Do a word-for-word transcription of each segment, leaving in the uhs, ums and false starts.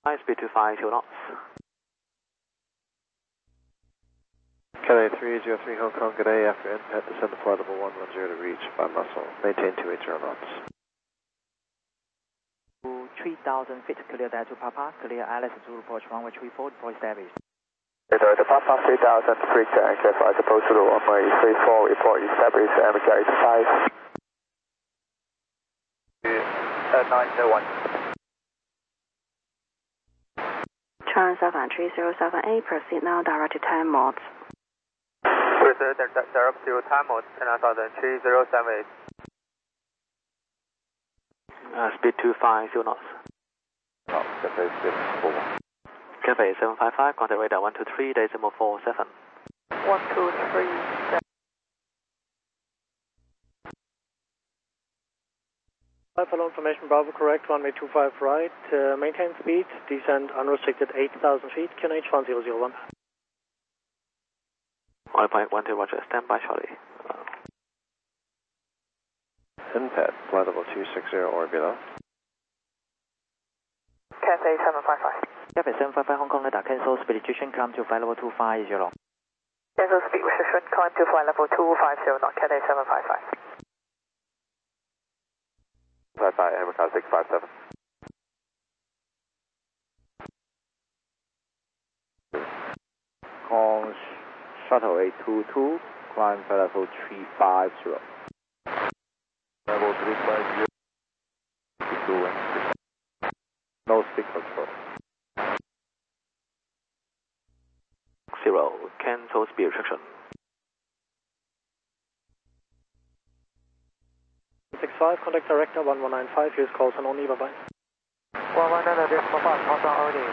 High speed two five two knots. Cathay three zero three Hong Kong, good day. After impact, descend to flight level one one zero to reach by muscle. Maintain two eight zero knots. three thousand feet, clear there to Papa, clear Alice Zulu approach runway three four, deploy established. Toyota Papa three thousand, freak tank, flight approach to runway three four, report established, M K eighty-five. nine zero one. Trans Alpha three zero seven eight, proceed now, direct to ten mods. Proceed direct to ten mods, ten thousand three zero seven eight. Uh, speed two five two knots. Oh, Cathay seven four one. Cathay seven five five, contact radar one two three, decimal four seven. one two three seven. Follow information, Bravo correct, runway two five right, uh, maintain speed, descend unrestricted eight thousand feet, Q N H one zero zero one. one point one two, roger, stand by Charlie. Uh, Impact, flight level two six zero or below. Cathay seven five five. Cathay seven five five Hong Kong radar, cancel speed restriction, climb to flight level two five zero. Cancel speed restriction, climb to flight level two five zero, not Cathay seven five five. five five, America six five seven. Kong Shuttle eight two two, climb flight level three five zero. Level three five zero. No speed control. Zero, cancel speed restriction. six five, contact director one one nine five, use calls and only, bye bye. one one nine five, hold on already.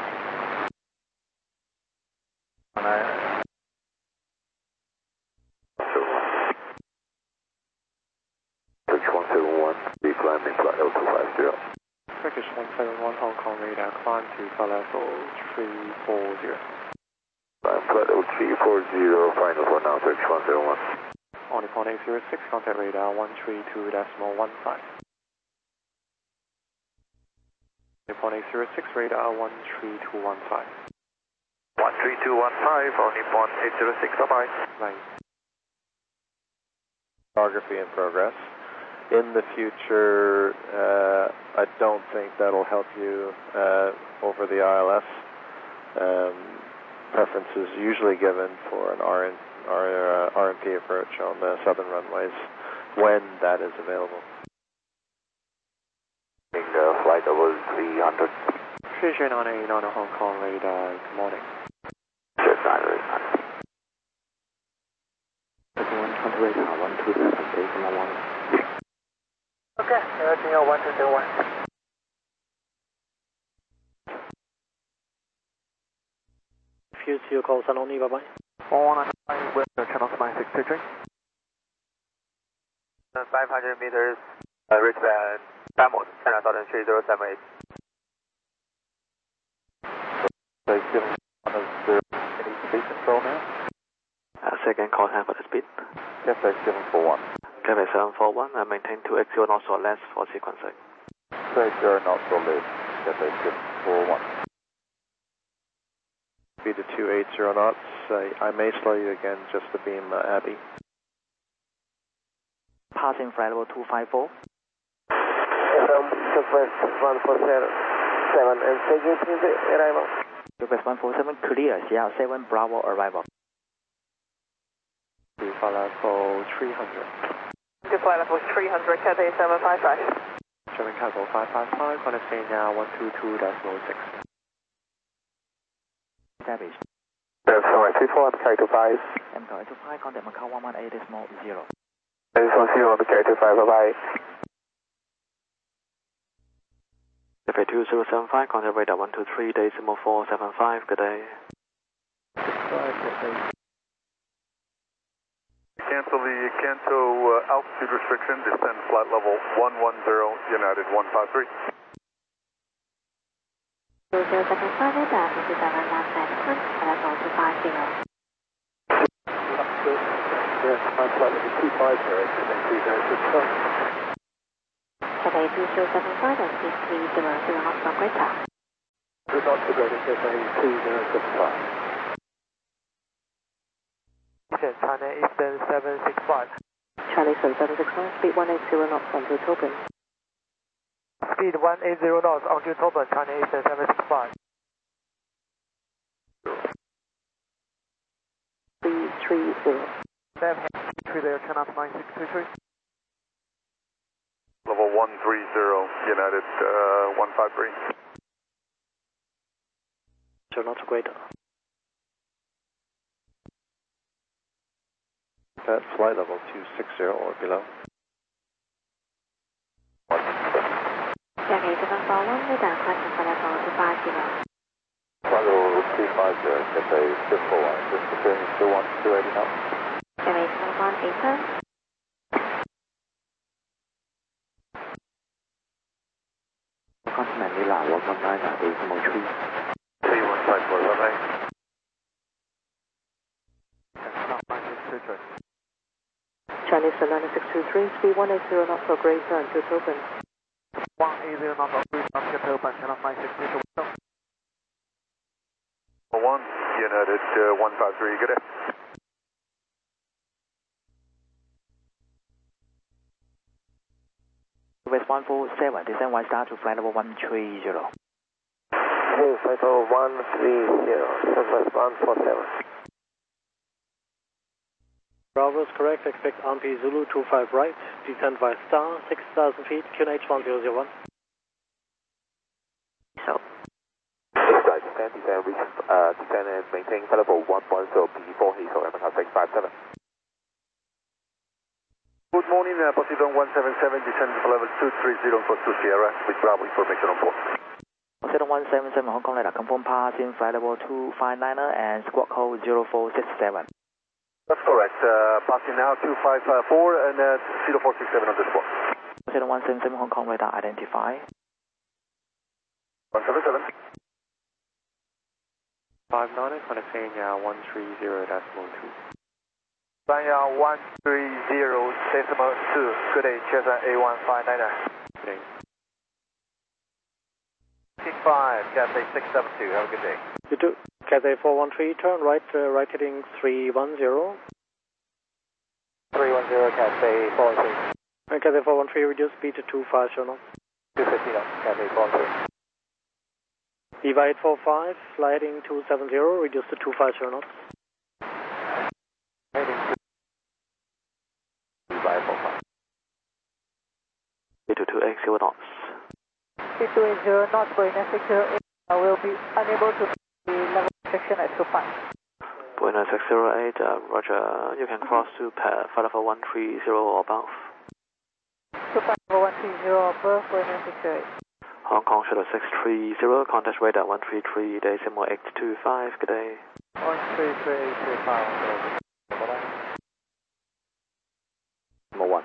six one seven one, be climbing flight level two five zero. Turkish one seven one Hong Kong radar, climb to flight level three four zero. Climb flight level three four zero, final for now, Turkish one seven one. On point eight zero six, contact radar one three two decimal one five. Point eight zero six, radar one three two one five. one three two one five, only point eight zero six, bye bye. Right. Photography in progress. In the future, uh, I don't think that'll help you uh, over the I L S. Um, preference is usually given for an R N, R, uh, R M P approach on the southern runways when that is available. Uh, flight level three hundred. three zero nine eight on a Hong Kong radar, good morning. Good night, good night. one twenty radar, one two seven, decimal one. Okay, everything on one two zero one. Fuse to your calls and only, bye bye. one nine five, wind channel nine six two three. five hundred meters, uh, reach band, time mode, ten thousand three zero seven eight. So, given any speed control now? Uh, second call time for the speed. Cathay seven four one. Cathay seven four one, uh, maintain two eight zero knots or less for sequencing. two eight zero knots or less, Cathay seven four one. Speed to two eight zero knots. Uh, I may slow you again just to beam uh, Abby. Passing flight level two five four. Southwest one four seven and taking to the arrival. Southwest one four seven, clear, Sierra seven, Bravo arrival. To flight level three hundred. To flight level three hundred, Cathay seven five five. German Cargo five five five, connecting now one two two decimal six. Established. That's all right, three four, M K two five. M K two five, contact Macau one one eight decimal zero. eight four zero, M K two five, bye bye. Cathay two zero seven five, contact radar one two three, decimal four seven five, good day. Cancel the Kanto uh, altitude restriction, descend flight level one one zero, United one five three. two zero seven five, radar, two seven left and one, level two five zero. Yes, flight level two five zero, three zero six four. Cathay two zero seven five and speed three zero zero knots from Greater. not to go to K S A two zero seven five. China Eastern seven six five. Charlie seven seven six five, speed one eight zero knots on route open. Speed one eight zero knots on route open, China Eastern seven six five. three three zero. Seven three there, turn off nine six two three. Level one three zero, United uh, one five three. So not greater. At flight level two six zero or below. Yankee seven four one, we down flight number level two five zero. Flight level two five zero, K S A six four one, just confirming still one two eighty knots. Yankee seven one eight turn. Continent Manila one one nine decimal three. three one five four, bye bye. Chinese nine six two three, speed one eight zero knots for Great Sun, route open. one eight zero knots on route open, turn off nine six two three. one, United uh, one five three, good day. West one four seven, descend one star to flight level one three zero. Hey, flight level one three zero, Southwest one four seven. Bravo is correct, expect R P Zulu two five right, descend by star, six thousand feet, Q N H one zero zero one. So. six guys, descend, descend, reach, uh, descend and maintain flight level one one zero B four Heathrow, America six five seven. Good morning, uh, Poseidon one seven seven, descend for level two three zero for two Sierra, with Bravo information on board. Poseidon one seven seven, Hong Kong radar, confirm passing flight level two five niner and squawk code zero four six seven. That's correct, uh, passing now two five four and uh, zero four six seven on the spot. Poseidon one seven seven, Hong Kong radar, identify. one seven seven. five niner, connecting uh, one three zero decimal two. Sanya one three zero decimal two, good day, Cessna A one five niner. Okay. six five, Cathay six seven two, have a good day. You do, Cathay four one three, turn right, uh, right heading three one zero. three one zero, Cathay four one three. And Cathay four one three, reduce speed to two five zero knots. two fifty knots, Cathay four one three. Eva eight four five, fly heading two seven zero, reduce to two five zero knots. Heading to Eva eight four five. two two eight zero knots. two two eight zero knots for Nine zero eight, I will be unable to the level section at two five. Buenos six zero eight, uh, roger, you can cross to uh, flight level one three zero or above. two five one three zero above for Nine zero eight. Hong Kong Shuttle six three zero, contact radar one three three, decimal eight two five, good day. one three three eight two five, bye-bye. Number one.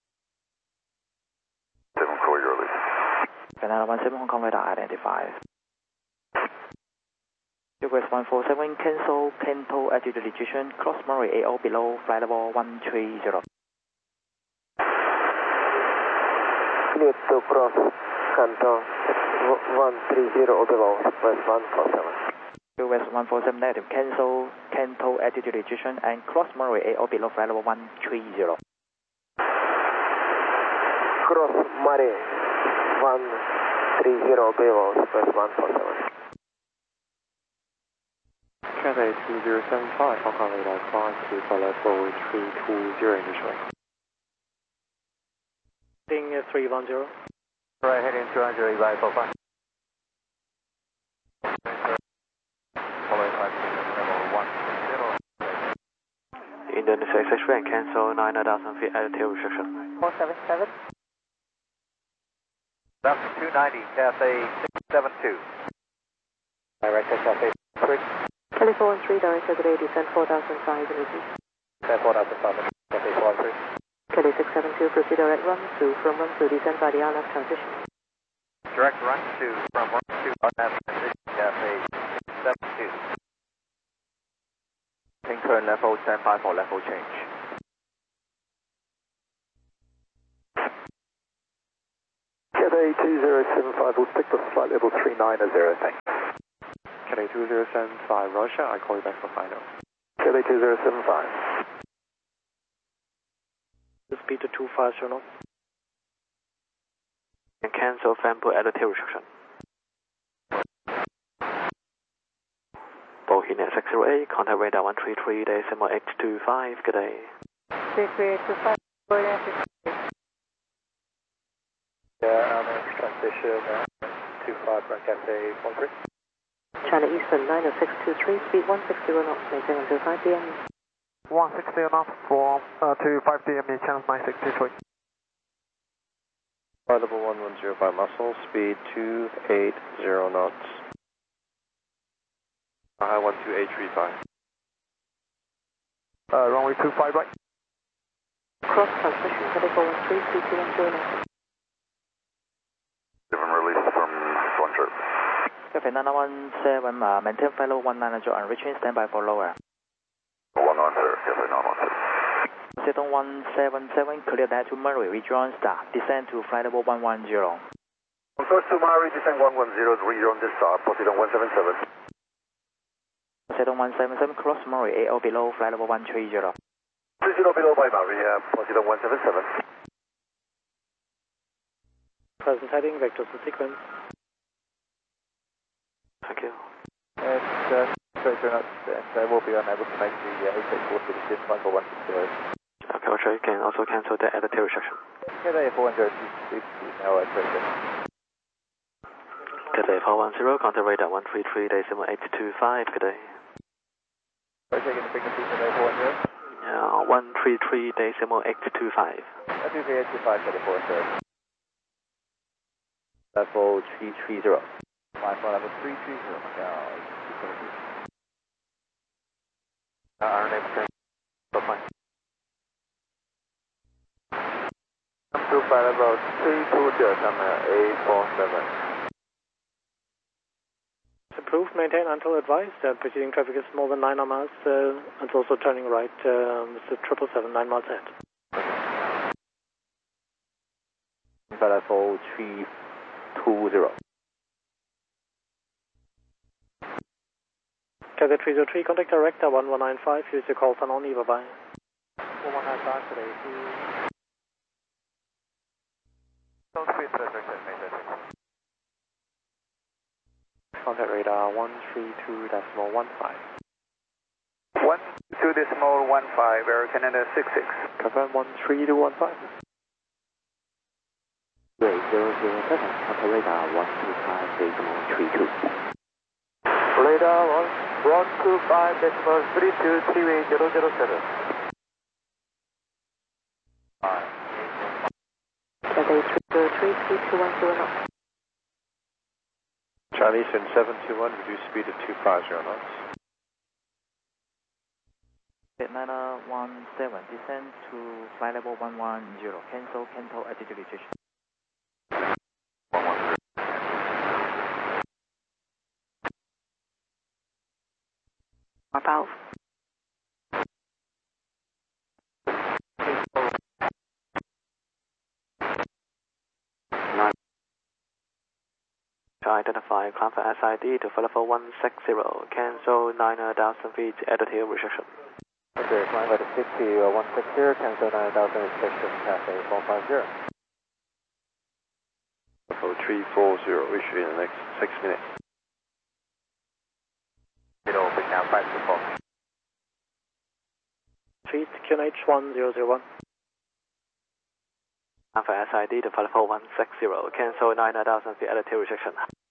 seven four your lead. Canada one seven, Hong Kong radar, identify. Request one four seven, cancel Kento altitude reduction, cross Murray A O below flight level one three zero. Clear to cross Canton one three zero or below, West one four seven. West one four seven negative, cancel Kento altitude reduction and cross Murray A O below flight level one three zero. Cross Murray one three zero below, West one four seven. Cathay two zero seven five, Hong Kong radar, climb to flight level three two zero initially. Heading three one zero. Right, heading two hundred, Eva eight four five. Indonesia X-ray and cancel nine thousand feet altitude restriction. four seven seven. That's two ninety, Cathay six seven two. Direct Cathay three. Kelly four one three, direct today, descend four thousand five hundred feet. Descend four thousand five hundred, Cathay four one three. Kelly six seven two, proceed direct run two from run two, descend by the R left transition. Direct run two from run two, R left transition, Cathay six seven two. In current level, stand by for level change. Cathay two zero seven five, will stick to flight level three nine zero, thanks. Cathay two zero seven five, Roger. I call you back for final. Cathay two zero seven five. Speed to two five zero knots. And cancel fan put altitude restriction. Bohemian six zero eight, contact radar one three three, decimal eight two five, good day. three three eight two five, Bohemian six zero eight. Yeah, I'm in transition uh, two five from Cathay one three. China Eastern nine oh six two three, speed one six zero knots, maintain until five P M. one six zero knots for uh, to five P M, channel nine six two three. Flight level one one zero five muscle, speed two eight zero knots. High one two eight three five. Uh, runway two five right. Cross transmission, Cathay four one three, speed two one zero knots. Given release from Frontier. Cathay nine one seven, uh, maintain flight level one nine zero and reaching standby for lower. one nine zero, Cathay nine one seven. Poseidon one seven seven, clear that to Murray, rejoin star, descend to flight level one one zero. First to Murray, descend one one zero, rejoin the star, Poseidon one seven seven. Poseidon one seven seven, cross Murray, A O below, flight level one three zero. three zero below by Murray, uh, Poseidon one seven seven. Present heading, vectors in sequence. Thank you. It's uh, straight to nuts, and I will be unable to make the uh, eight six four to the shift one for one six zero. Okay, Roger, you can also cancel the altitude restriction. Cathay four one zero two six now at present. Cathay four one zero, contact radar one three three, decimal eight two five, good day. Roger, taking the frequency Cathay four one zero. Yeah, one three three, decimal eight two five. one two three eight two five, Cathay four one zero. Level three three zero. Flying for level three three zero. Now, Uh, our name is so fine. Come to flight level three two zero, A four seven. Approved, maintain until advised. Uh, preceding traffic is more than nine miles. Uh, it's also turning right. Uh, it's triple seven, nine miles ahead. level three two zero. Cathay three zero three, contact director one one nine five, use your call sign only, bye bye. one one nine five today. Don't speed restriction, major. Contact radar one three two decimal one five. one two decimal one five, Air Canada six six. Confirm one three two one five. Wait, zero zero seven, contact radar one two five decimal three two. Radar one one two five decimal three two three eight zero zero seven. Cathay three zero three, speed two one zero knots. Chinese in seven two one, reduce speed to two five zero knots. nine one seven, descend to flight level one one zero, cancel, cancel altitude restriction. Above. To identify, climb for S I D to flight level one six zero, cancel nine thousand feet altitude restriction. Okay, flying by the fifty one six zero, cancel nine thousand restriction, Cathay four five zero. Level three four zero, issue in the next six minutes. It'll be now five to four. Street Q N H one zero zero one. Climb for S I D to flight level one six zero, cancel nine thousand feet altitude restriction.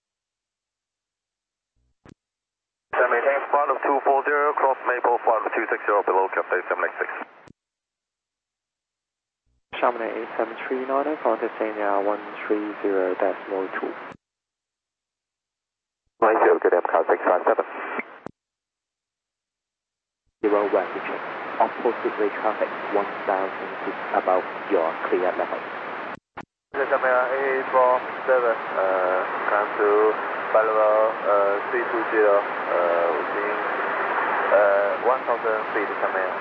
Maintain flight of two four zero, cross Maple, flight of two six zero, below Cathay seven eight six. Chamonix eight seven three, Northern, contact Sanya one three zero decimal two. nine zero, good M C A six five seven. Zero one, reaching. Opposite way traffic, one thousand feet above your clear level. A four seven, uh, come to flight level uh, three two zero, uh, within uh, one thousand feet, Camera.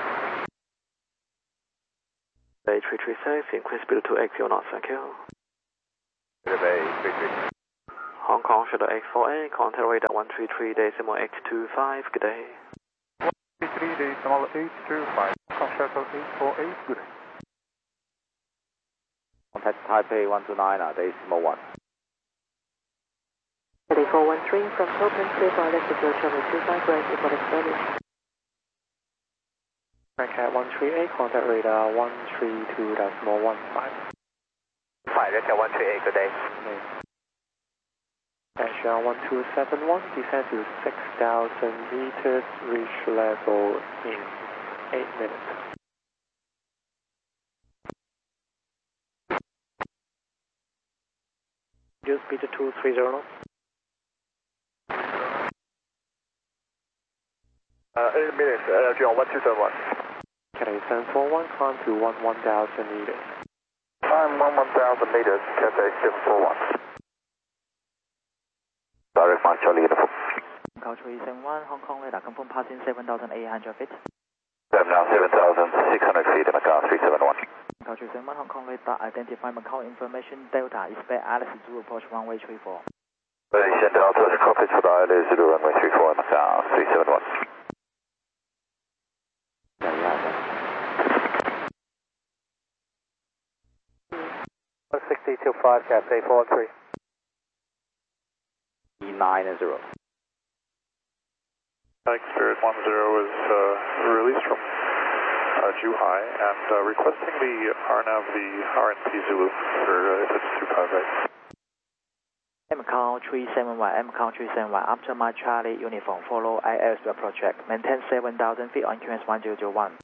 Bay three three six, increase speed to eight zero knots, thank you. Bay three three. Hong Kong Shuttle X four A, contact radar one three three decimal eight two five, good day. one three three decimal eight two five, Hong Kong Shuttle eight four eight, good day. Contact Taipei one two nine, decimal one. Cathay four one three from Topin, clear for left approach runway two five right, report established. Cat one three eight, contact radar one three two decimal one five. Five, Cat one three eight, good day. Dash one two seven one, descend to six thousand meters, reach level in eight minutes. Use speed to two three zero knots. Uh, eight minutes, uh, John one two seven one. Cathay seven four one, climb to one one thousand meters. Climb one one thousand meters, Cathay seven four one. Direct Mark Charlie Uniform. Call three seven one, Hong Kong radar confirm passing seven thousand eight hundred feet. Seven now seven thousand six hundred feet, Macau three seven one. Call three seven one, Hong Kong radar identify Macau information Delta, expect Alice Zulu approach runway three four. Send Delta, copy for the Alice Zulu runway three four, Macau three seven one. one sixty two five, Cathay four one three. nine zero. Spirit one zero is uh, released from uh, Zhuhai and uh, requesting the R N A V, the R N P Zulu for uh, if it's two five right. Macau three seven one, Macau three seven one, after my Charlie uniform, follow I L S to approach track, maintain seven thousand feet on Q S one zero zero one.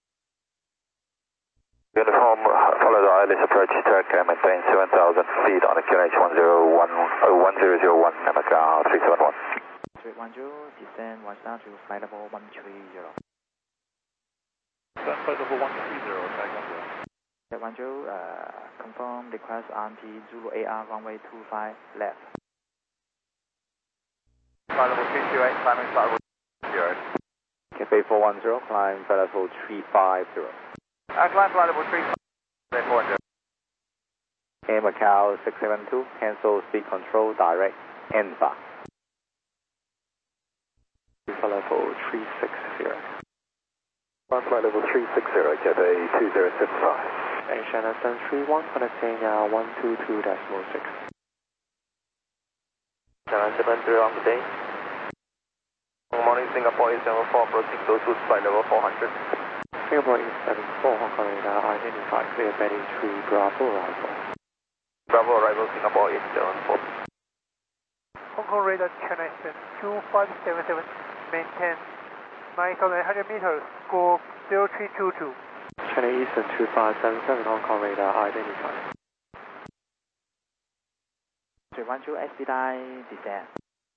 Uniform, follow the I L S approach track and maintain seven thousand feet on the Q N H one zero one, oh, one zero zero one, Macau three seven one. three one zero, descend one star to flight level one three zero. Descend flight level one three zero, tag one zero. three one zero, uh, confirm request R N T Zulu A R runway two five left. Flight level three two eight, climbing flight level zero. Cafe four one zero, climb flight level three five zero. Uh, climb flight level three five four zero. Air Macau six seven two, cancel speed control, direct, Enfa. For level three six zero. On flight level three six zero, Cathay two zero seven five. And China seven three one, connecting uh, one two two decimal six. China seven three one, good day. Good morning, Singapore eight seven four, approaching close to flight level four hundred. Singapore eight seven four, Hong Kong radar identified clear bedding three Bravo arrival. Bravo arrival, Singapore eight seven four. Hong Kong radar connection two five seven seven, maintain nine thousand eight hundred meters, score zero three two two. China Eastern two five seven seven, Hong Kong radar identified. three one zero, expedite descent.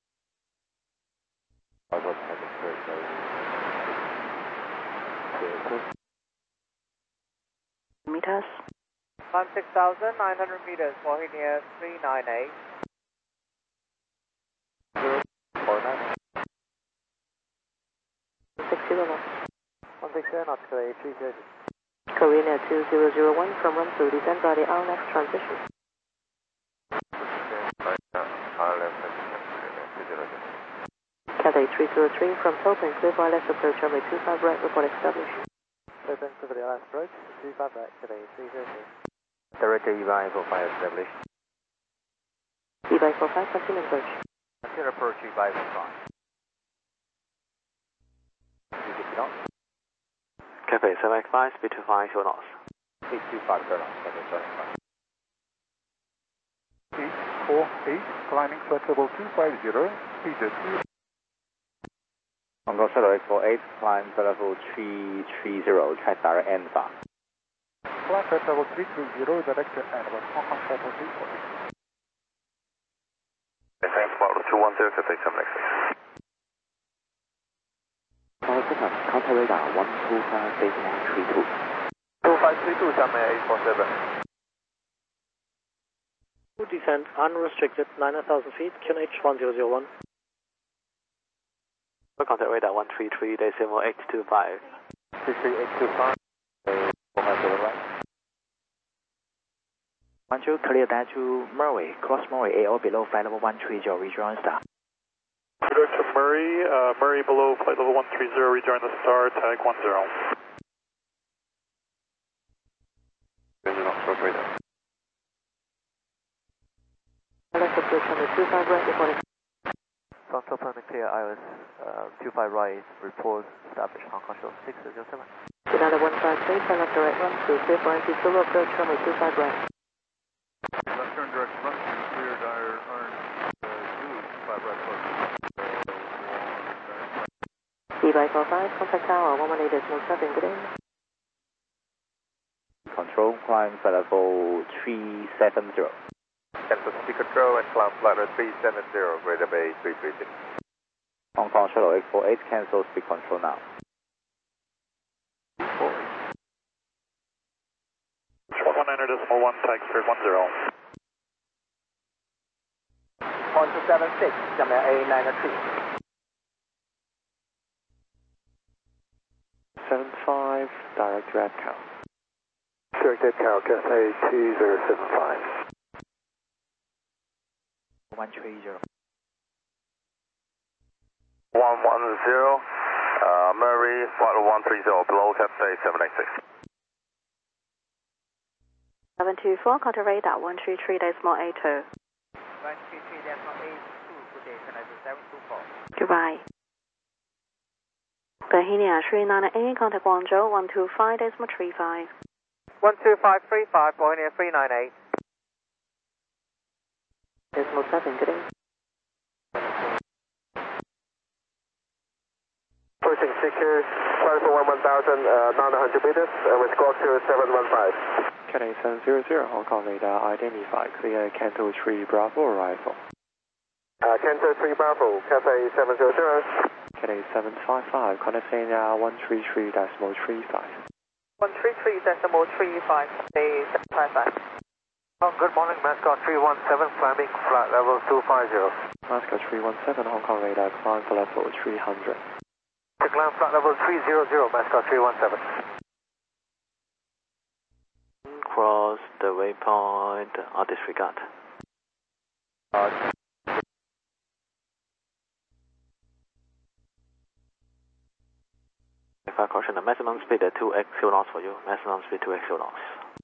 Meters. Climb six thousand nine hundred meters, Mohinia three nine eight. six zero knots. one six zero knots, Cathay three thirty. Korea two zero zero one from one two, descend by the R L F transition. Cathay three zero three from Topin, clear for left approach runway two five right, report established. Open to the last approach, two five right, Cathay three zero three. Director E Y four five established. E Y four five, continue approach. Continue approach E Y four five. Cathay seven X five, speed two five, show knots. eight two five, turn on, Cathay seven five. eight four eight, climbing flight level two five zero, speed two. Hong Kong Shuttle X four eight, climb flight level three three zero, track direct Enfa. Climb flight level three three zero, direct to Enfa, Hong Kong Shuttle three four eight. Thanks, Model two one zero, Cathay seven X six. Counter radar one two five decimal three two. two five three two, Xiamen eight four seven. Descent unrestricted, nine thousand feet, Q N H one zero zero one. Contact radar one three three decimal eight two five. three three eight two five, four five zero right. One two, clear that to Murray, cross Murray, A O below flight level one three zero, rejoin star. Clear to Murray, uh, Murray below flight level one three zero, rejoin the star, tag one zero. Let's approach on the two five right, reporting. Foxtrot plan clear, I O S uh, two five right, report established Hong Kong show six zero seven. Another one five three, turn left direct run to clear for empty solo approach runway two five right. Left turn direct run to clear dire iron uh, two five right close. D by four five, contact tower one one eight decimal seven, good day. Control, climb flight level three seven zero. Cancel speed control and climb flight level three seven zero, Greater Bay three three six. Hong Kong Shuttle eight four eight, cancel speed control now. one nine decimal one, tag cleared one zero. one two seven six, Jamaica A nine three. seven five, direct to ATCAL. Direct ATCAL, Cathay two zero seven five. one three zero. one one zero, uh, Murray, flight level one three zero, below Cathay seven eight six. seven two four, contact radar one three three decimal eight two. one three three decimal eight two, good day, Canada seven two four. Goodbye. Bohemia three nine eight, contact Guangzhou one two five decimal three five. one two five three five, Bohemia three nine eight. Decimal seven, good day. Approaching secure, flight level one thousand, uh, nine hundred meters, uh, with squawk zero seven one five. Cathay seven zero zero, Hong Kong radar identified, clear Canto three Bravo arrival. Uh, Canto three Bravo, Cathay seven zero zero. Cathay seven five five, connecting uh, one three three decimal three five. one three three decimal three five, stay seven five five. Oh, good morning, Mascot three one seven, climbing flight level two five zero. Mascot three one seven, Hong Kong radar, climb for level three hundred. To climb flight level three hundred, Mascot three one seven. Cross the waypoint, or disregard. Uh, Caution, the maximum speed at two X Q knots for you, maximum speed two X Q knots.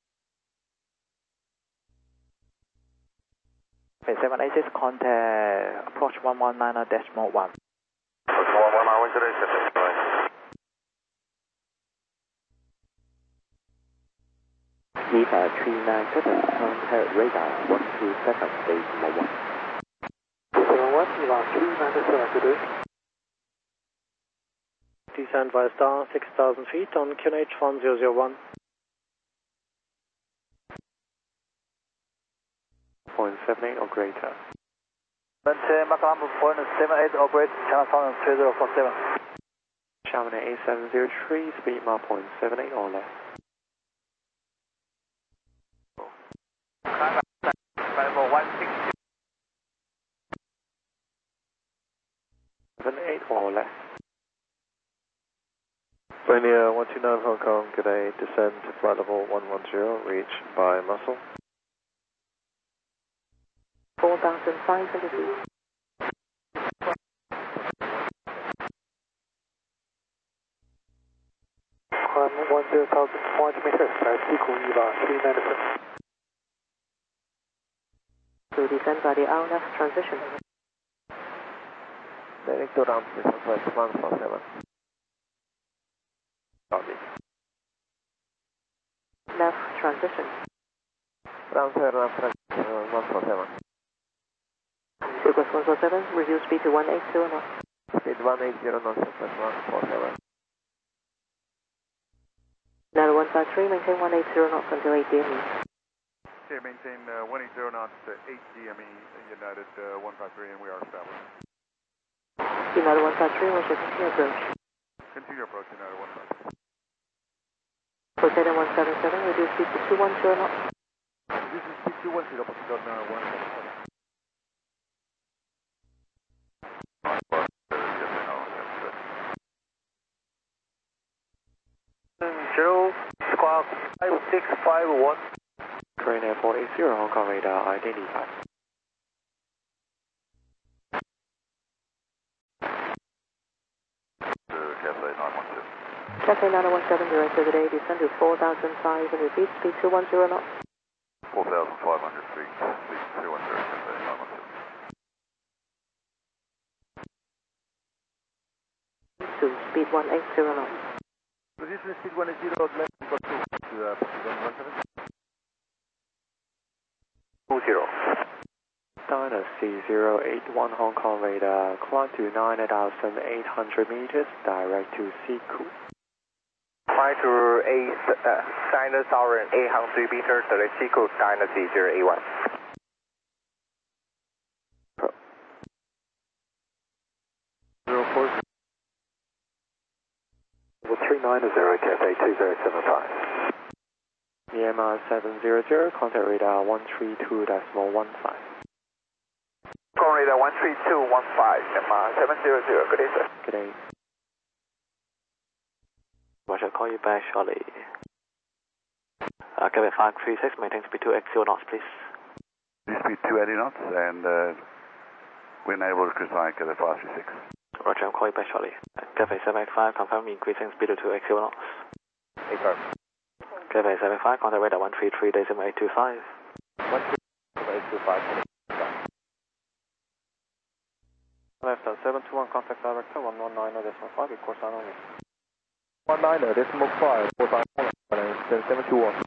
Okay, seven eight six, contact approach one one nine decimal one. one one nine, today, Eva three nine seven, contact radar one two seven decimal one. seven one, Eva three nine seven, good day. Descend via star, six thousand feet on Q N H one zero zero one. point seven eight or greater. Maintain Macau point seven eight, operate China Town three zero four seven. Xiamen A seven zero three, speed mark point seven eight or less. Level one six. seven eight or less. Bohemia one two nine Hong Kong, good day, descend to flight level one one zero, reach by muscle. four thousand five hundred feet. Climb one zero thousand four hundred meters, uh, equal Eva three nine seven. To descend by the R N F transition. Direct to down, Southwest one four seven. Left transition. Round third, left transition, one four seven. Southwest one four seven, reduce speed to one eight zero knots. Speed one eight zero knots, Southwest one four seven. Now one five three, maintain one eight zero knots until eight D M E. Okay, maintain uh, one eight zero knots to eight D M E, United uh, one five three, and we are established. United one five three, we shall continue approach. Continue approach, United one five three. Poseidon one seven seven, reduce speed to two one zero knots. This is speed two one zero, Poseidon uh, one seven seven. Zero, squawk five six five one, Korean Air four eight zero, Hong Kong radar identified. Cathay nine one two. Cathay nine one seven, direct to the day, descend to four thousand five hundred feet, speed two one zero knots. four thousand five hundred feet, speed two one zero, Cathay nine one two. To speed one eight zero knots. Position speed one eight zero, left equal to uh, one one seven. two zero. Dynasty zero eight one Hong Kong radar, climb to nine thousand eight hundred meters, direct to Siku. Climb to eight, uh, nine thousand eight hundred meters, direct Siku, Dynasty zero eight one. zero four. three nine zero, Cathay two zero seven five. E M R seven zero zero, contact radar one three two decimal one five. Hong Kong radar one three two one five, E M R seven zero zero, good day sir. Good day. I shall call you back shortly. Uh, Quebec five three six, maintain speed two X zero knots, please. Speed two eighty knots, and uh, we're able to cruise line Cathay five three six. Roger, I'll call you back shortly. Uh, Cathay seven eight five, confirm increasing speed to two X zero knots. Affirm. Cathay seven eight five, contact radar one three three decimal eight two five. one three three eight two five. Left on seven two one, contact director one one nine decimal five, course line only. one nine decimal five, four five seven two one.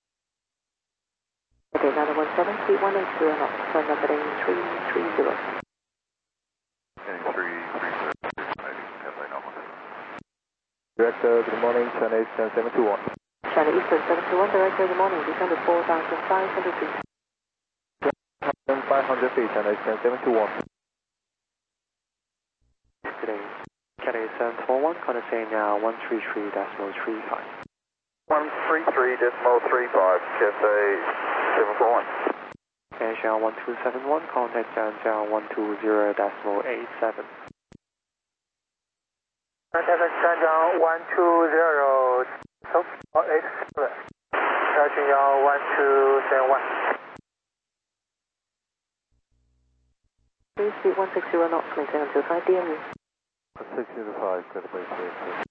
Okay, nine one seven, speed one eight zero knots, turn number three three zero. Heading three three zero, Cathay nine one two. Director, good morning, China Eastern seven two one. China Eastern seven two one, director, good morning, descend to four thousand five hundred feet. five hundred feet, China Eastern seven two one. Good day. Cathay seven four one, contact saying now one three three decimal three five. one three three decimal three five, Cathay seven four one. And Shell one two seven one, contact Shell one two zero decimal eight seven. Contact Shenzhen one two zero eight seven. Touching Yao one two seven one. Please speed one six zero knots, maintain until five D M U. six zero five, clear the base rate.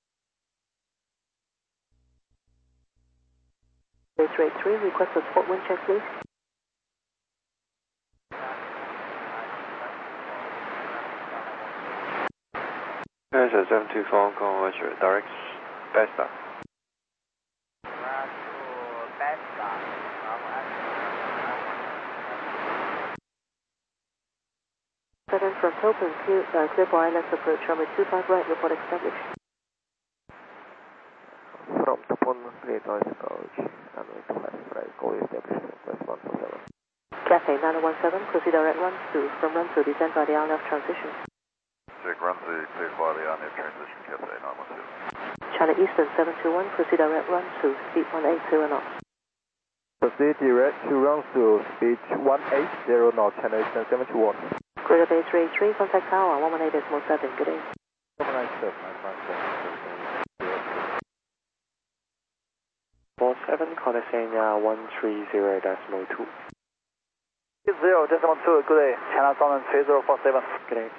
Base rate three, request a spot wind check, please. There's a seven two four Hong Kong, Roger, direct Besta. Seven from Topin, clear, uh, clear for I L S approach, runway two five right, report established. From Topon, clear noise approach, runway two five right, go establish request one four seven. Cathay nine one seven, proceed direct run to, from run to descend by the R N F transition. Check run to clear by the R N F transition, Cathay nine one two. China Eastern seven two one, proceed direct run to speed one eight zero knots. Proceed direct to run through speed one eight zero knots, China Eastern seven two one. Clear base rate three, contact tower one one eight decimal seven, good day. four seven, contact saying uh, one three zero decimal two. Zero decimal two, good day. China Southern three zero four seven. Good day.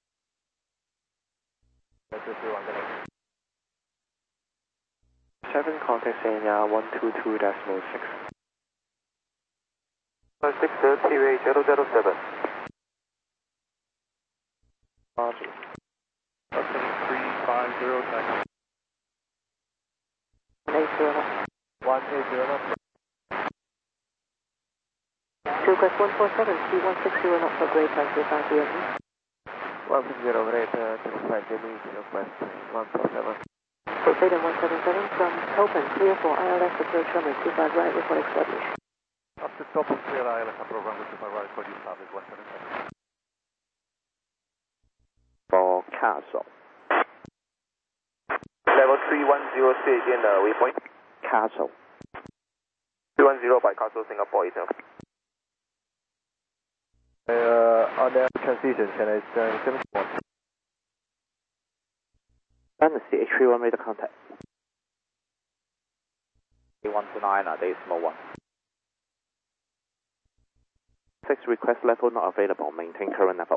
seven, contact saying uh, one two two decimal six. six zero zero zero seven. Roger. three five zero seconds. one eight zero knots. one eight zero knots. To request one four seven, speed one six zero knots for grade time to five D M U. one six zero grade uh, to five D M U, request one four seven. Poseidon one seven seven from Topin, clear for I L S approach, runway two five right, report established. Up to top of clear I L S approach, runway two five right, for you start with one seven seven. For Castle. Level three one zero, stay again, uh, waypoint. Castle. three one zero by Castle, Singapore itself. Uh, on the transition, China Eastern seven two one. Dynasty H three one radar contact. one two nine, uh, decimal one. six, request level not available. Maintain current level.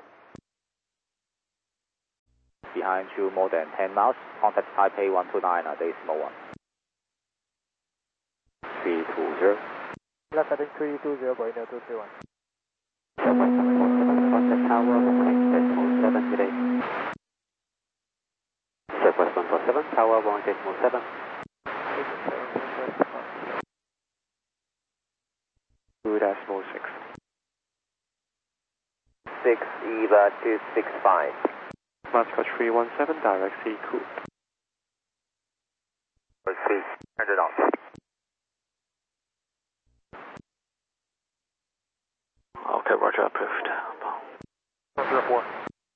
Behind you more than ten miles. Contact Taipei one two nine, decimal one. three two zero. Left heading three two zero, Boeing two three one. Contact tower one decimal seven today. Southwest one four seven, tower one decimal seven. two decimal six. six, E V A two six five. Moscow three one seven, direct C Q. C, turn it on. Okay, roger, approved. one zero four.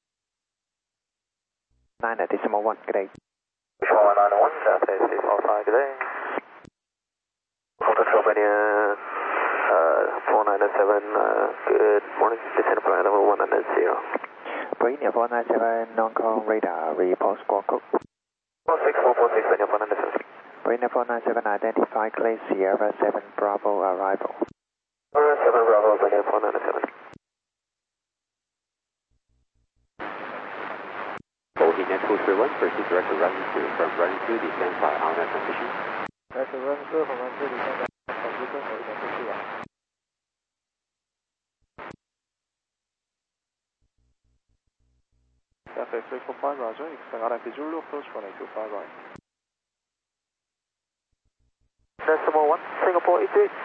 nine decimal one, good day. four nine one, Taipei three four five, good day. Delta Slovenia, uh, four nine seven, uh, good morning, descend flight level one nine zero. Boeing four nine seven, non-con radar, report squawk code. four six four four six, four nine seven. Boeing four nine seven, identify clear Sierra seven Bravo arrival. four nine seven Bravo, Boeing four nine seven. Boeing two three one, proceed direct to running two, from running two, descend by R N A transition. Direct to run two, from run two, descend by transition, Boeing two three one. Taipei three four five, roger, expect R N P Zulu, approach one eight two five right. Decimal one, Singapore eight three.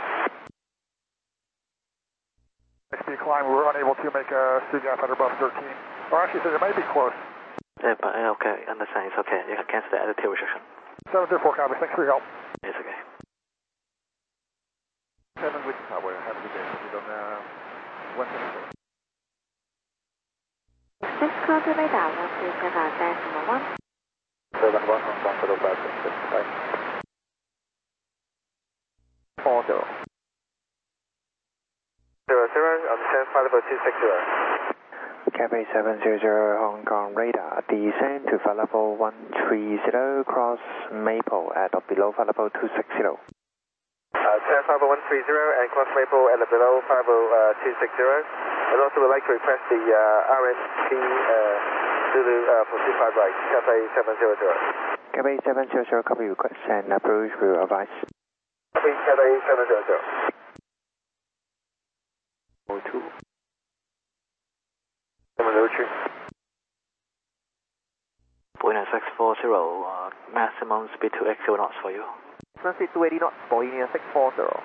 Next speed climb, we were unable to make a C G F at above thirteen. Or actually, it may be close. Yeah, but uh, okay, understand, it's okay. You can cancel the attitude restriction. seven two four, copy, thanks for your help. It's okay. seven Wicked Tower, have a good day. You don't, uh, one seven. Six Contour radar, one two seven, decimal one. seven one, Hong Kong, Kilo five six six five. four zero. Zero zero, understand flight level two six zero. Cathay seven zero zero, Hong Kong radar, descend to flight level one three zero, cross Maple at or below flight level two six zero. Uh, Descend flight level one three zero and cross Maple at or below flight level uh, two six zero. And also would like to request the uh, R N P uh, Zulu uh, for two five right, Cathay seven zero zero. Cathay seven zero zero, copy request and approach will advise. Copy, Cathay seven zero zero. oh two. seven zero two. Boeing six four zero, uh, maximum speed to X zero knots for you. Transit two eighty knots, Boeing six four zero.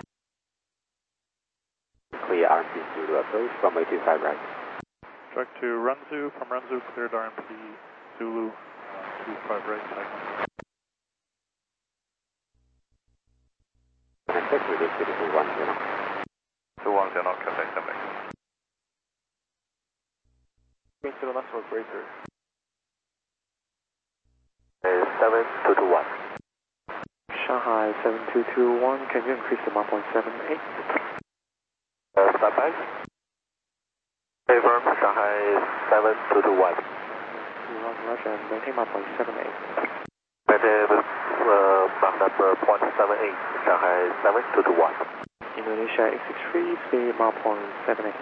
Clear R M P Zulu approach from eight two five right. Direct to Runzu, from Runzu, cleared R M P Zulu, uh, two five right, Taiwan. And six reduce to two one zero. two one zero, Cathay seven. Green to the left for greater. seven two two one. Shanghai seven two two one, can you increase the map on seven eight? Uh, start by. Confirm, Shanghai seven two two one. Russia and maintain map on seven eight. Maintain uh, map number point seven eight, Shanghai seven two two one. Indonesia eight six three, speed map on seven eight.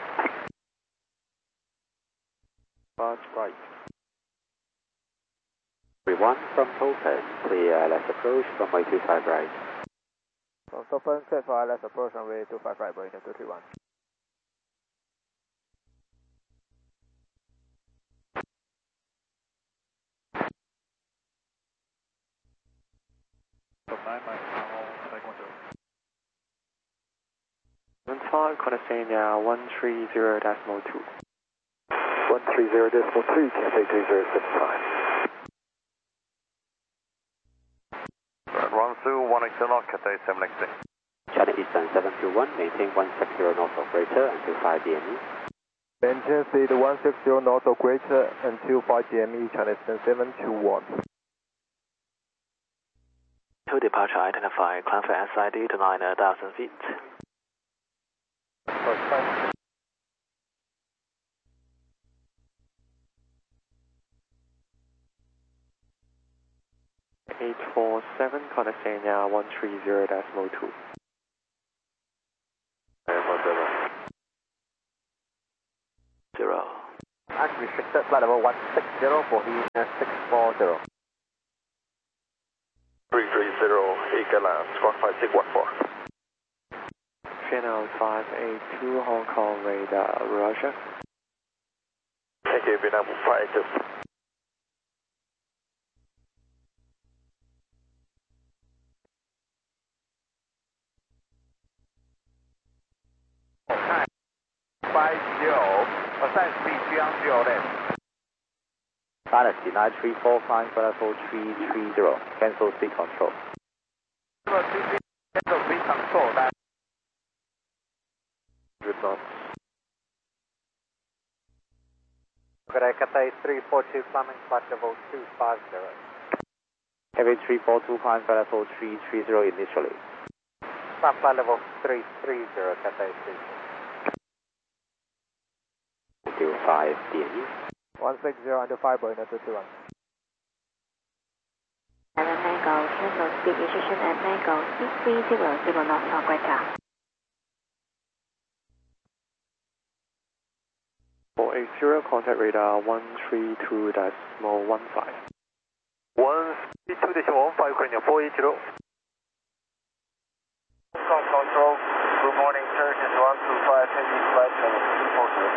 Fast right. three one from Topen, clear left approach from eight two five right. From Topen, clear for I L S approach runway two five right, Boeing two three one. From nine miles an hour, Taekwondo. one five, Condescenia one three zero decimal two. one three zero decimal two, Cathay two zero seven five. Right, Runzu, one eight zero, Cathay seven X D. China Eastern seven two one, maintain one six zero north of greater until five D M E. Maintain speed one six zero north of greater until five D M E, China Eastern seven two one. To departure identify, climb for S I D to nine thousand feet. eight four seven, Condesenia one three zero decimal two. flight level one six zero, Boeing six four zero. three three zero, Eagle squawk five six one four. Channel five eight two, Hong Kong radar, Roger. Thank you, Vietnam five eight two. five zero, ascend speed three zero left. Dynasty nine three four, flying for level three three zero, cancel speed control. Cancel speed control, that. Good knots. Okay, Cathay three four two, climbing flight level two five zero. Heavy three four two, climb for level three three zero initially. Climb flight level three three zero, Cathay three. Two five D E. one six zero under five, Boeing two two one. seven Mango, cancel speed restriction at Mango six three zero, zero knots on Greta. four eight zero, contact radar one three two decimal one five. one three two decimal one five, Korean four eight zero. Control, good morning, Turkish one two five, heavy flight level two four zero.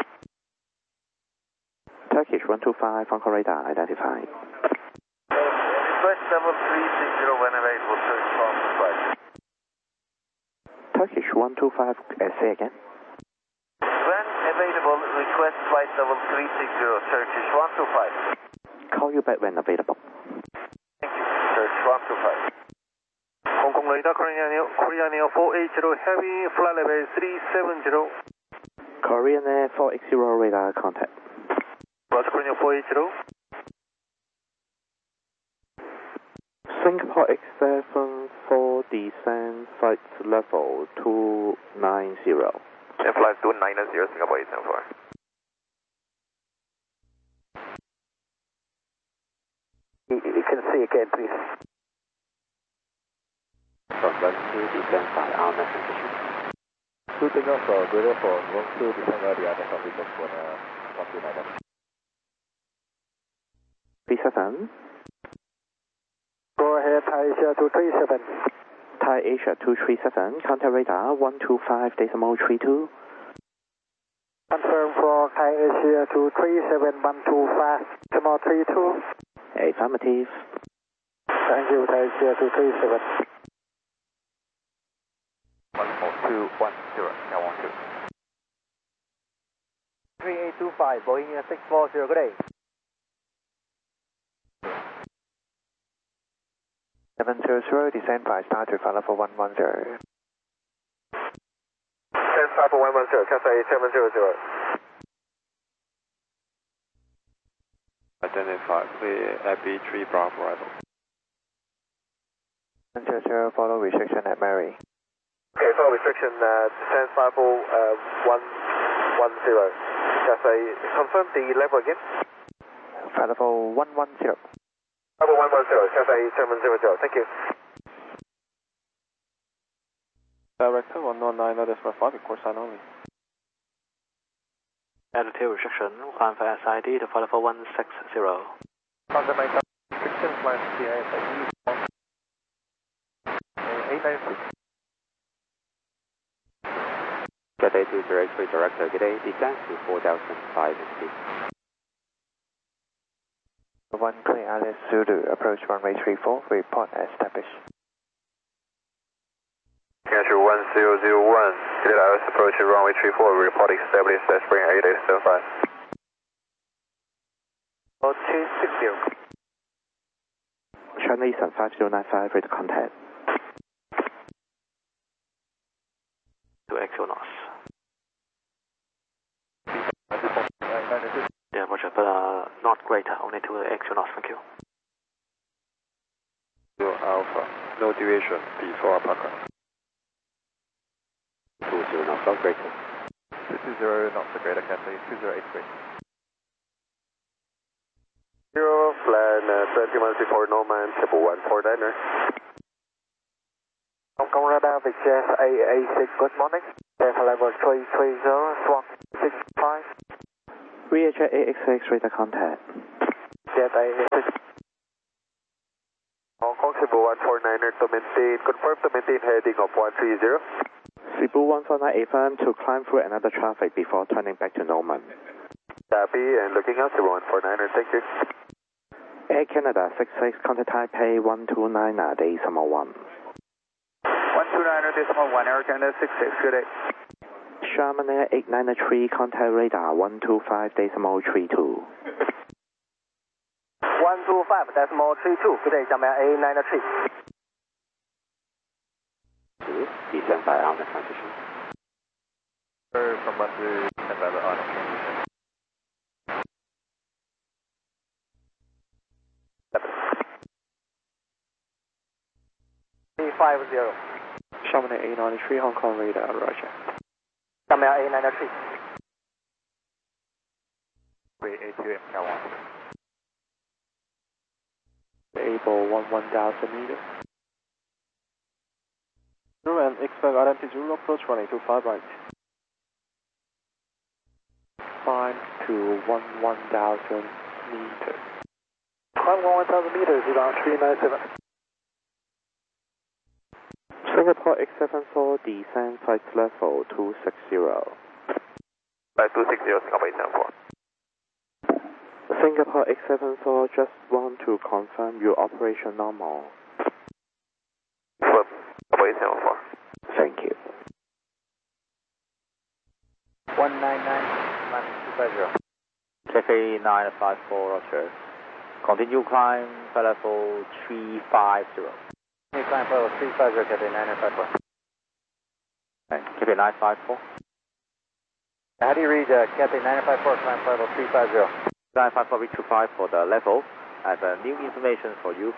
Turkish one two five, Hong Kong radar identified. Request level three six zero when available, Turkish one two five. Turkish one two five, uh, say again. When available, request flight level three six zero, Turkish one two five. Call you back when available. Thank you, Turkish one two five. Hong Kong radar, Korean Air, Korean Air four eight zero, heavy flight level three seven zero. Korean Air four eight zero radar contact. Roger, Korean Air four eight zero. Singapore X seven four, descend flight level two nine zero. And flight two nine zero, Singapore eight seven four. You, you can see again, please. From one two, descend by our message position. Two signals for Greater for one two, descend by the other traffic for uh, one two nine. B seven. Go ahead, Thai Asia two three seven. Thai Asia two three seven, contact radar one two five decimal three two. Confirm for Thai Asia two three seven, one two five decimal three two. Affirmative. Thank you, Thai Asia two three seven. one four two one zero, now one two. three eight two five, Boeing six four zero, good day. seven zero zero, descend by star to flight level one one zero. Descend five one one zero, Cathay seven zero zero. Identify, clear Abbey three Bravo arrival. seven zero zero, follow restriction at Mary. Okay, follow restriction, uh, descend five one one zero. Cathay, confirm the level again. Flight level one one zero. Level one one zero, Cathay seven zero zero, thank you. Director one one nine, decimal five, course sign only. Attitude restriction, climb for S I D to flight level one six zero. Contact my restriction, flight C I S I D eight nine six. Cathay two zero eight three, Director, good day, descend to four thousand five feet. One clear Alice Zulu, approach runway three four, report established. Answer one zero zero one, Delta Alice approaching runway three four, report established at spring eight eight seven five. Oh, two six zero. China Eastern five zero nine five, radar contact. To Exynos. Yeah, Roger, but uh, not great, only to Exynos, thank you. Zero Alpha, no deviation before Alpaca. two zero knots on Greater. two zero knots for Greater, Cathay two zero eight three. Zero, flat uh, thirty miles before Norman, triple one four diner. Hong Kong radar, Victor A A six, good morning. Delta level three three zero, swap six five. V H A X X radar contact. Cathay A X X. Hong Kong Cebu one four niner to maintain, confirm to maintain heading of one three zero. Cebu one four nine affirm to climb through another traffic before turning back to Norman. Copy and looking out Cebu one four niner, thank you. Air Canada six six, contact Taipei one two nine decimal one. one two nine decimal one, Air Canada six six, good day. Sherman Air eight nine three, contact radar one two five decimal three two. one two five decimal three two, good day, Sherman Air eight nine three. Descend by on the transition. From one to descend by the on the transition. three five zero. Sherman Air eight nine three, Hong Kong radar, roger. Sherman Air eight nine three. three eight two M K one. Able one one thousand meters. Zero and expect R M P zero approach runway two five right. Climb to one one thousand meters. Climb one thousand meters, Iran three nine seven. Singapore X seven four, descend flight level two six zero. Flight two six zero, Singapore X seven four. Singapore X seven four, just want to confirm your operation normal. Singapore X seven four. Thank you. one nine nine, two five zero. Cafe nine five four, Roger. Continue climb, flight level three five zero. Continue climb, flight level three five zero, Cafe nine five four. Cafe nine five four. How do you read uh, Cafe nine five four, climb flight level three five zero? nine five four, reach two five for the level. I have uh, new information for you.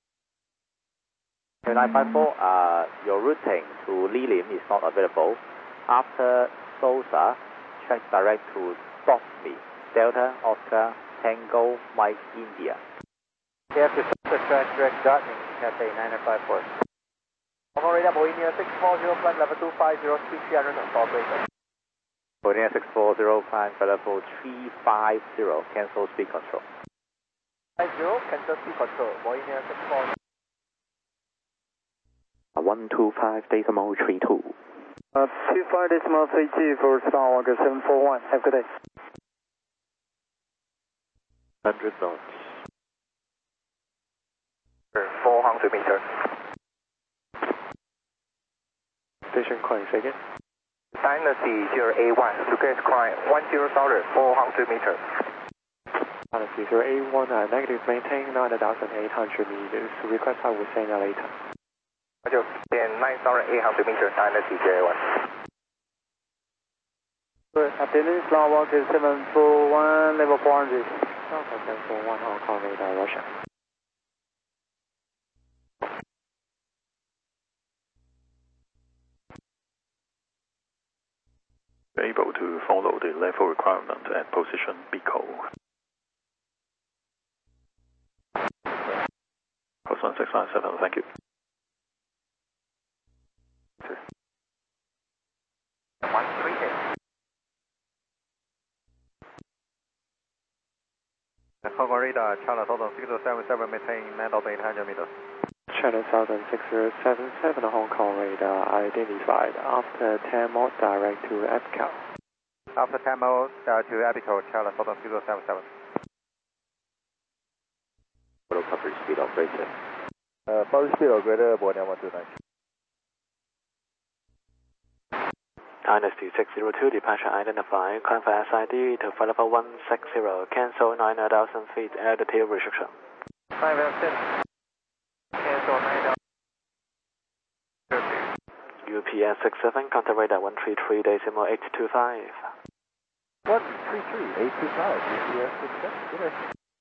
nine five four, uh, your routing to Lilim is not available. After Sosa, check direct to Sofmi, Delta, Oscar, Tango, Mike, India. After Sosa, track direct Dartmouth, Cafe nine five four. Hong Kong radar, Boeing six four zero, flight level two five zero, speed three hundred knots, operator. Boeing six four zero, climb flight level three five zero, cancel speed control. five zero, cancel speed control, Boeing six four zero. one two five decimal three two. Uh, two five decimal three two for Starwalker seven four one. Have a good day. one hundred knots. four hundred meters. Station climb, second. Dynasty zero A one, Lucas climb one zero thousand, four hundred meters. Dynasty zero A one, uh, negative, maintain nine thousand eight hundred meters. Request I will send you later. Roger, nine thousand eight hundred meters, Dynasty zero A one. Good, afternoon, Starwalker seven four one, level four hundred. Starwalker seven four one, Hong Kong radar, Russia. Able to follow the level requirement and position B C O. Coast one six nine seven, thank you. one three eight. Hong Kong radar, China Southern six zero seven seven, maintain nine thousand eight hundred meters. China Southern six zero seven seven, Hong Kong radar identified after ten mode direct to Epical. After ten mode direct to Epical, China Southern six zero seven seven. Total coverage speed operator. Uh, Polish speed operator, Boeing one two nine. Dynasty six zero two, departure identified, climb for S I D to flight level one six zero, cancel nine thousand feet altitude restriction. five F six. Cancel nine thousand. U P S six seven, contact radar one three three decimal eight two five. one three three, eight two five, U P S six seven, good day.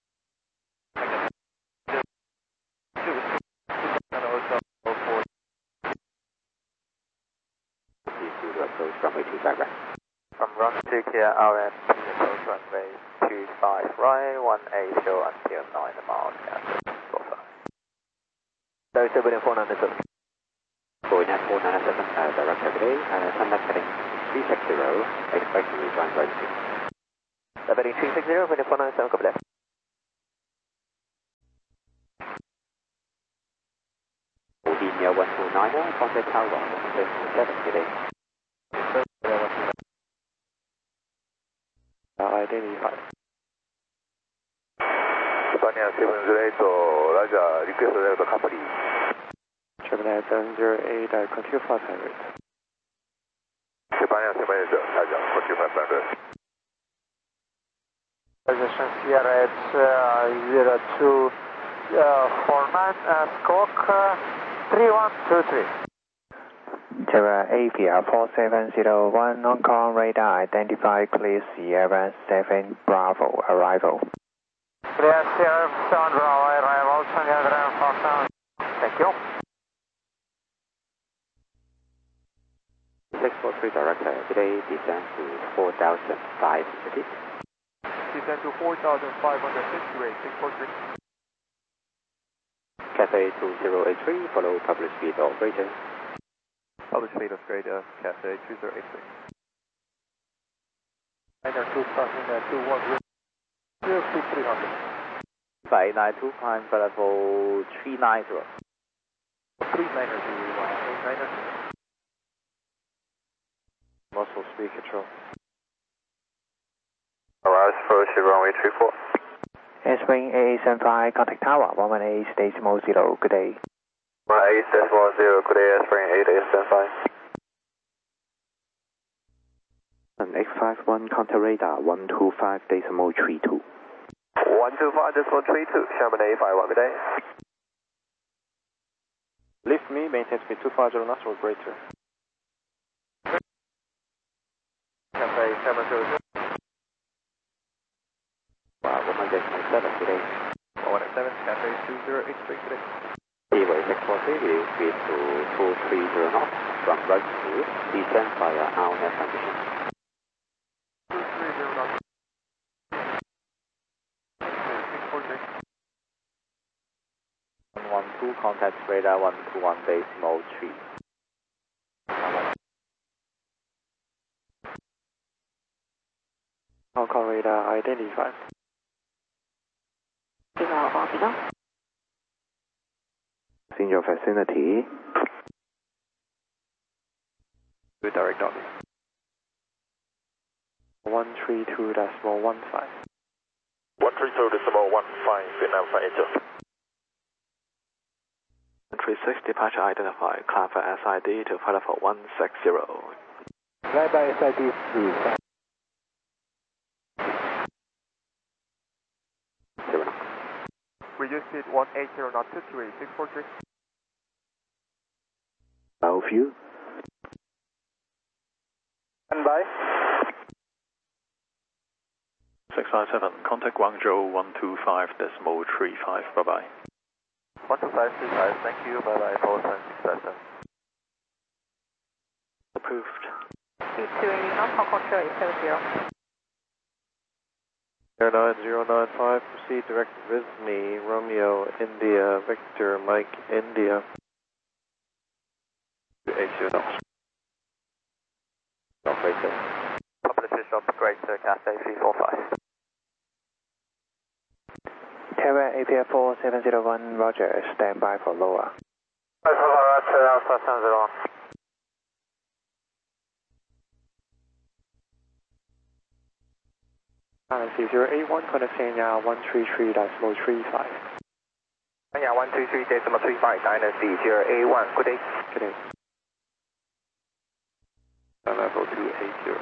From run two clear R M P, approach runway two five right, one eight zero until nine miles, go five. There is a Boeing four nine seven. Boeing four nine seven, uh, direct heading, uh, contact heading three six zero, expect to rejoin right two. Level three six zero, Winnie four nine seven, copy that. India one two nine, contact tower one seven seven today. Identified. Spania seven zero eight, Raja, request the company. Gemini seven zero eight, uh, continue flight time rate. Spania seven eight, Raja, continue flight time rate. Position Sierra H zero two four nine, squawk three one two three. Terra Avia four seven zero one, Hong Kong radar identified, clear Sierra seven Bravo arrival. Clear Sierra seven Bravo arrival, thank you. six four three director, today descend to four thousand five hundred feet. Descend to four thousand five hundred fifty-eight, six four three. Cathay two zero eight three, follow public speed operator. Public speed of Grader, Cathay two zero eight three. Niner two crossing uh, two one zero, zero two three hundred. five nine two, climb for level three nine zero. three niner to uh, eight niner. Muscle speed control. Alright, approach runway three four. S-Wing eight eight seven five, contact tower one one eight decimal zero, good day. one eight decimal zero, good day, S-Wing eight eight seven five. And X five one, contact radar one two five decimal three two. one two five decimal three two, Sherman eight five one, good day. Lift me, maintain speed two five zero knots or greater. Cathay seven zero zero. Wow, one hundred seven today. one one seven, Cathay two zero eight three today. Seaway six four three, will speed to two three zero knots from right to descend via R N F condition. two three zero knots. six four three. one one two, contact radar one two one decimal three. Hong Kong radar identified. Below or below? In your vicinity. Good direct on one three two decimal one five. one three two decimal one five, Vietnam five eight. three six, departure identified. Climb for S I D to flight level one six zero. Fly by S I D three. Reduce speed one eight zero knots to three six four three. Bow view. Stand by. six five seven, contact Guangzhou one two five decimal three five, bye bye. one two five three five, thank you, bye bye, four seven six seven. Approved. Speed two eighty knots, Hong Kong Charlie seven zero. Air nine zero nine five, proceed direct with me, Romeo, India, Victor, Mike, India. eight zero knots. Operator. Public Bishop, Greater Cathay three four five. Terra Avia four seven zero one, roger, stand by for lower. Alpha seven zero one. Galaxy zero eight one, contact Sanya one three three decimal three five. Sanya one three three decimal three five, Dynasty zero eight one, good day. Good day. Level two eight zero.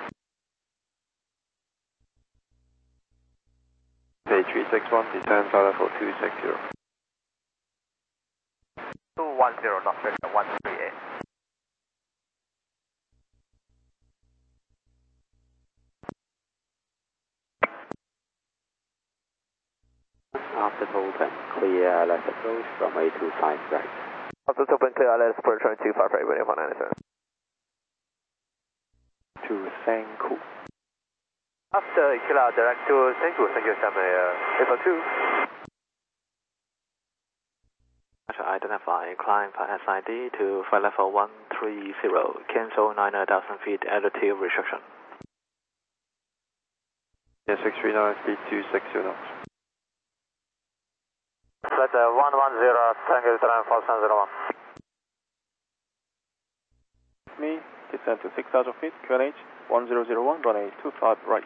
Page three six one, descend flight level two six zero. two one zero, not one three eight. After open, clear left approach from A two five right. After open, clear left approach from two five right, William one ninety-seven. To Sangku. After clear direct to Sangku, thank you, Sam, level two. Identify, climb for S I D to flight level one three zero, cancel nine thousand feet altitude restriction. Yeah, six three nine, speed two six zero knots. Flight one one zero, Tango Terrain four seven zero one. Me, descend to six thousand feet, Q N H one zero zero one, runway two five right.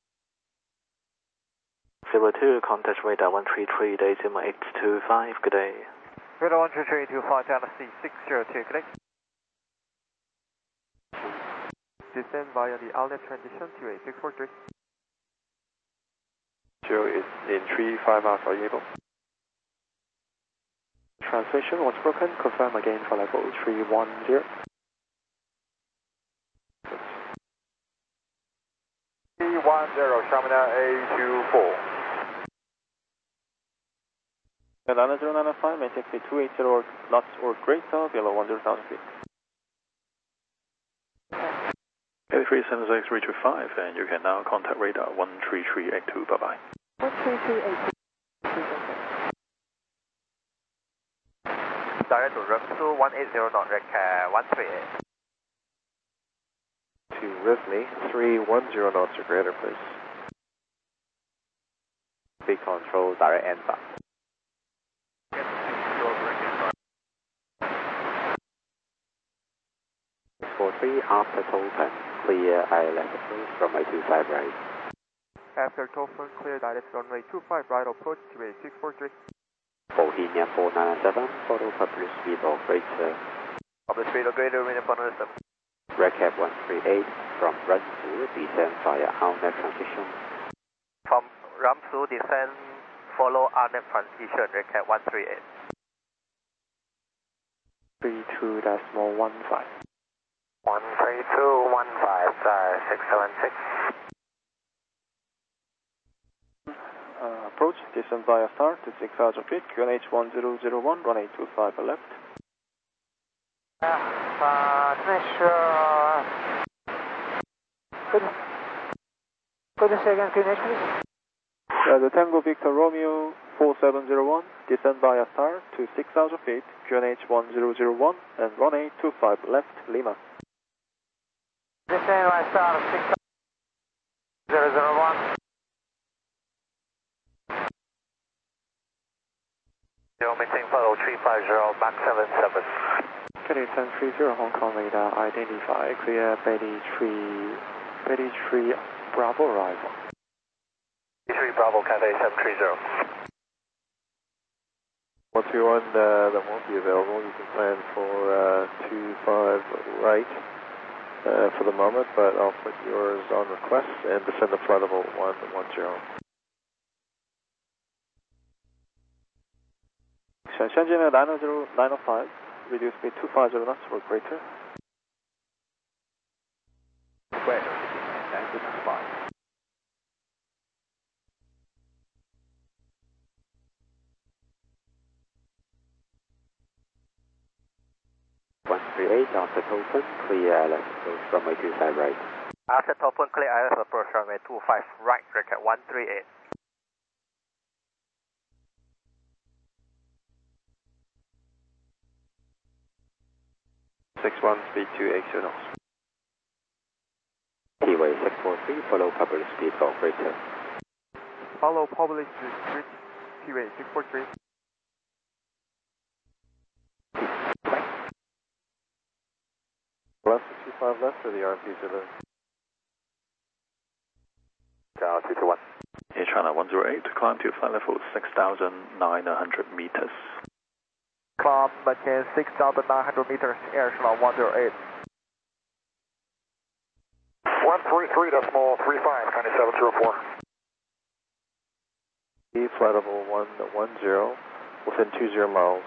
zero two, contact radar one three three, decimal eight two five, good day. Radar one three three two five, Tennessee six zero two, good day. Descend via the outlet transition to a six four three. Zero is in three five miles, are you able? Transmission was broken, confirm again for level three one zero. three one zero, Shamina A two four. And nine zero nine five, maintain speed two eighty knots or greater, below one zero thousand feet. eighty-three seven six three two five, and you can now contact radar one three three eight two, bye bye. one three three eight two. Direct to Ramsu one eight zero knot, Rec one three eight. To Rivney, three one zero knots or greater, please. Speed control, direct answer. six four three, after token, clear I L S approach from runway two five right. After token, clear direct runway two five right, approach to a six four three. Bohemia four nine seven, follow public speed or greater. Public speed or greater, remain upon system. Recap one three eight, from Ramsu, descend via outlet transition. From Ramsu, descend, follow outlet transition, recap one three eight. three two decimal one five. one three two one five, uh, six seven six. Uh, approach, descend via star to six thousand feet, Q N H one zero zero one, runway two five left. Uh, finish, uh, could, could you say again, Q N H, please? Uh, the Tango Victor Romeo four seven zero one, descend via star to six thousand feet, Q N H one zero zero one, and runway two five left, Lima. Descend via star six zero zero one. Zero, maintain follow three five zero, Mach seven seven. Kennedy ten three zero, Hong Kong radar, identify, clear Betty three, Betty three, Bravo arrival. three Bravo, Cathay seven three zero. one three one, uh, that won't be available. You can plan for uh, two five right uh, for the moment, but I'll put yours on request and descend the flight level one one zero. Shenzhen nine zero nine five, reduce speed two five zero knots for greater. Greater, and this is fine. one three eight, after token, clear I L S approach runway two five right. After token, clear I L S approach runway two five right, record one three eight. six one, speed two eighty knots. T-way six four three, follow public speed for greater. Follow public speed, T-way six four three. Left, two five left, or the R P zero? Channel two two one. Air China one zero eight, climb to flight level six thousand nine hundred meters. Climb maintain six thousand nine hundred meters, Air China one zero eight. one three three decimal three five, nine seven zero four. Flight level one one zero, within two zero miles.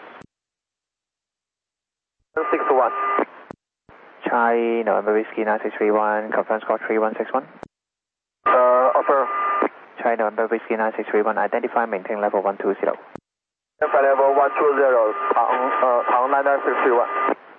six to one. Charlie, November Whiskey nine six three one, confirm score three one six one. Uh, affirm. Charlie, November Whiskey nine six three one, identify, maintain level one two zero. Flight level one two zero, Tang, uh, Tang nine nine six three one.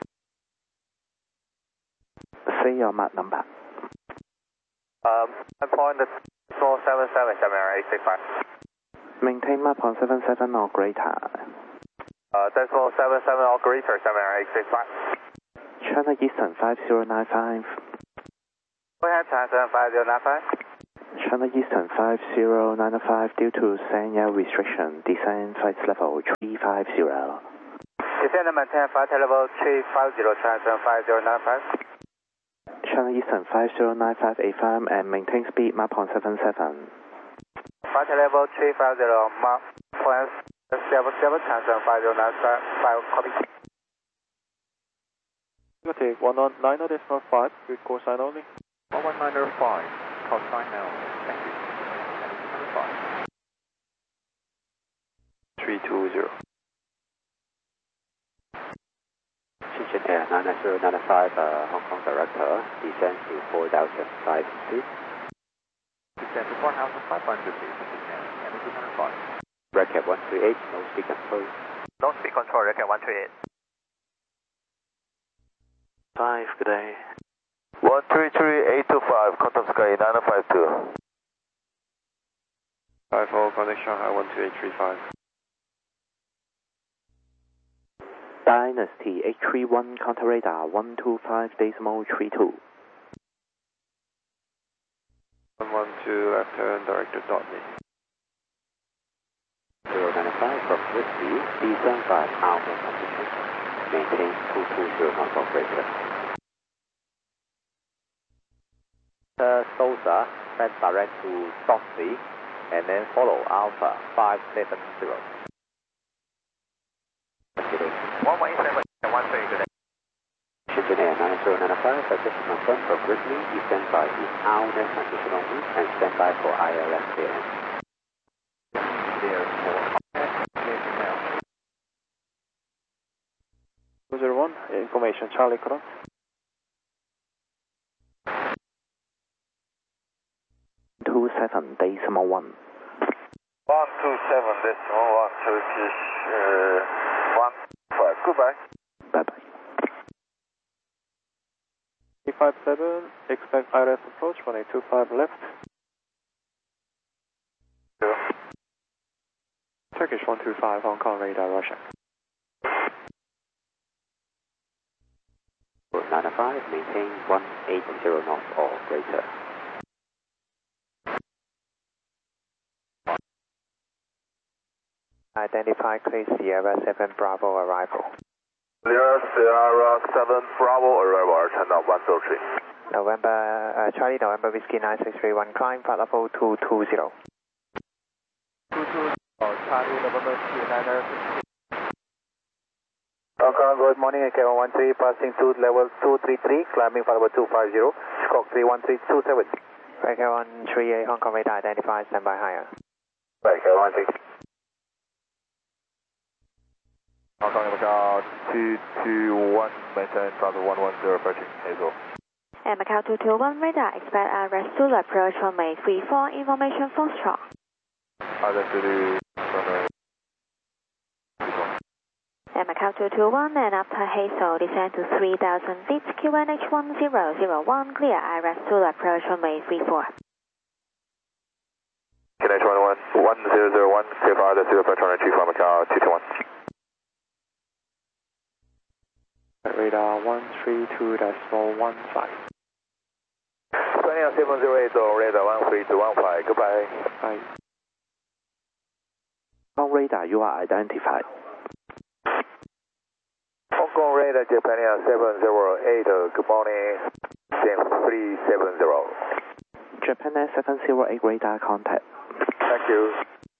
Say your map number. Um, point four seven seven, seven eight six five. Maintain map on seven seven or greater. Uh, decimal seven seven or greater, seven eight six five. China Eastern five zero nine five. Go ahead, China seven five zero nine five. China Eastern five zero nine five due to Sanya restriction, descend flight level three five zero. Descend and maintain flight level three five zero, transfer five zero nine five. China Eastern five zero nine five A F M and maintain speed Mach point seven seven. Flight level three five zero, Mach point seven seven, transfer five zero nine five, copy. Negative one one nine decimal five, with call sign only. one one nine five, call sign now. Thank you. five. three two zero. Shenzhen Air nine zero nine five, uh, Hong Kong Director, descend to four thousand five feet. Descend to four thousand five hundred feet, Shenzhen Air nine five. Record one three eight, no speed control. No speed control, record one three eight. Five, good day. one three three eight two five, contact sky nine five two. five four, contact Shanghai one two eight three five. Dynasty eight three one, contact radar one two five decimal three two. one one two, left turn, director dot me. zero nine five from Whiskey, descend by Alpha position. Maintain two two zero knots operator. Uh, Sosa, send direct to Doxy, and then follow Alpha five seven zero. one one eight seven, one three, good day. Shenzhen Air nine zero nine five, uh, just to confirm from Whiskey, descend by the Alpha position only, and stand by for I L S clearance. Clear for clear now. two zero one, information Charlie Cross. two seven decimal one. one two seven decimal one, Turkish uh, one five. Goodbye. Bye bye. three five seven, expect I R S approach, one eight two five left. Zero. Turkish one two five, Hong Kong radar, Russia. nine five, maintain one eight zero knots or greater. Identify clear Sierra seven Bravo arrival. Clear Sierra seven Bravo arrival, China one zero three. November, uh, Charlie November Whiskey nine six three one, climb flight level two two zero. two two zero, Charlie November Whiskey nine six three. Hong Kong, good morning, A K one one three, passing to level two three three, climbing for level two five zero, squawk three one three two seven. A K one three eight, Hong Kong radar, identify, standby higher. A K one three. Hong Kong Macau two two one, maintain travel one one zero, approaching Hazel. And Macau two two one radar, expect a rest to approach runway three four, information Foxtrot. Other Zulu, runway. And Macau two two one, and after Hazel, descend to three thousand feet, Q N H one zero zero one, clear I R S to approach runway three four. Q N H one one, one zero zero one, clear for other zero approach runway three four, Macau two two one. Radar one three two decimal one five. Sunny seven zero eight, radar one three two one five, goodbye. Bye. On radar, you are identified. Hong Kong radar Japan Air seven zero eight, good morning, James three seven zero. Japan Air seven zero eight radar contact. Thank you.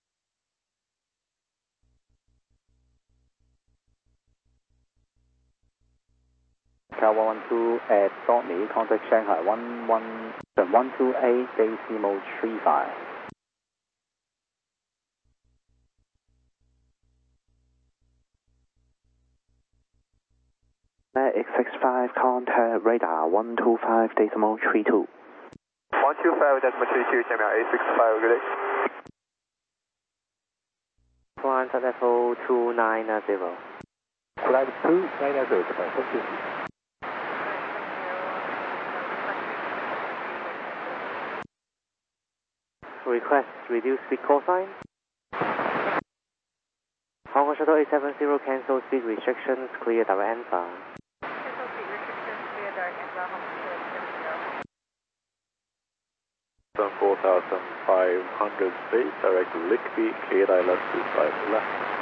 Cal one one two at Dorney, contact Shanghai one one one two eight decimal three five. X six five, contact radar one two five decimal three two. one two five decimal three two, China A six five, good day. Climb flight level two nine zero. Flight two nine zero, Japan, thank you. Request reduce speed call sign. Hong Kong Shuttle eight seven zero, cancel speed restrictions, clear direct answer. Cancel speed restrictions, clear direct answer, Hong Kong Shuttle eight seven zero. seven four thousand five hundred feet, direct to Lickby, cleared I L S two five left.